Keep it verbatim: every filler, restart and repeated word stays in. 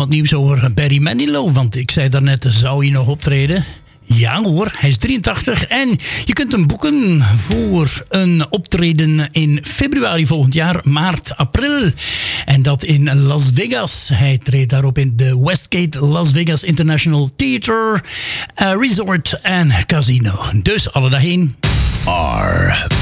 wat nieuws over Barry Manilow. Want ik zei daarnet, zou hij nog optreden? Ja hoor, hij is drieëntachtig en je kunt hem boeken voor een optreden in februari volgend jaar, maart, april. En dat in Las Vegas. Hij treedt daarop in de Westgate Las Vegas International Theater, uh, Resort en Casino. Dus alle daarheen. R